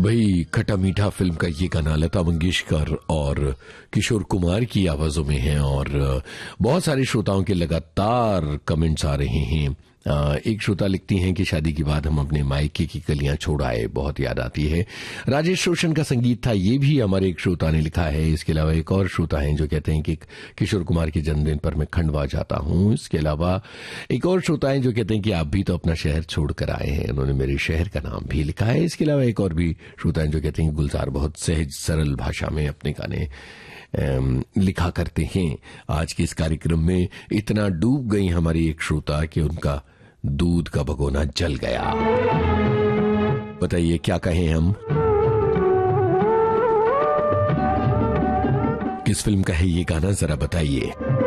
भाई खट्टा मीठा फिल्म का ये गाना लता मंगेशकर और किशोर कुमार की आवाजों में है और बहुत सारे श्रोताओं के लगातार कमेंट्स आ रहे हैं। एक श्रोता लिखती हैं कि शादी के बाद हम अपने मायके की कलियां छोड़ आए, बहुत याद आती है। राजेश रोशन का संगीत था, ये भी हमारे एक श्रोता ने लिखा है। इसके अलावा एक और श्रोता हैं जो कहते हैं कि किशोर कुमार के जन्मदिन पर मैं खंडवा जाता हूं। इसके अलावा एक और श्रोता हैं जो कहते हैं कि आप भी तो अपना शहर छोड़कर आए हैं, उन्होंने मेरे शहर का नाम भी लिखा है। इसके अलावा एक और भी श्रोता हैं जो कहते हैं कि गुलजार बहुत सहज सरल भाषा में अपने गाने लिखा करते हैं। आज के इस कार्यक्रम में इतना डूब गई हमारी एक श्रोता कि उनका दूध का भगोना जल गया। बताइए क्या कहें हम। किस फिल्म का है ये गाना, जरा बताइए।